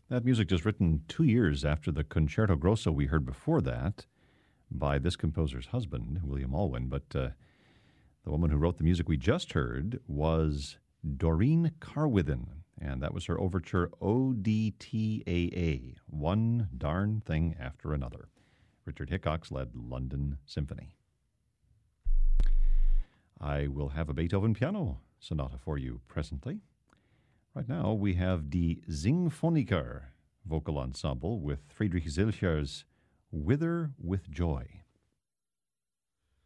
That music is written 2 years after the Concerto Grosso we heard before that by this composer's husband, William Alwyn. But the woman who wrote the music we just heard was Doreen Carwithen, and that was her overture ODTAA, One Darn Thing After Another. Richard Hickox led London Symphony. I will have a Beethoven piano sonata for you presently. Right now we have Die Singphoniker vocal ensemble with Friedrich Zilcher's Wither with Joy.